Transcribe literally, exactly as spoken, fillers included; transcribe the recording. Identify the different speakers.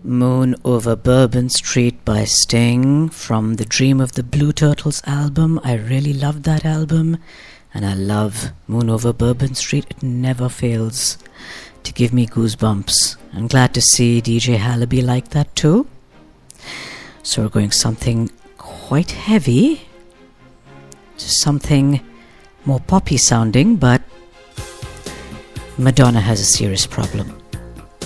Speaker 1: Moon Over Bourbon Street by Sting from the Dream of the Blue Turtles album. I really loved that album, and I love Moon Over Bourbon Street. It never fails to give me goosebumps. I'm glad to see D J Hallaby like that too. So we're going something quite heavy to something more poppy sounding, but Madonna has a serious problem.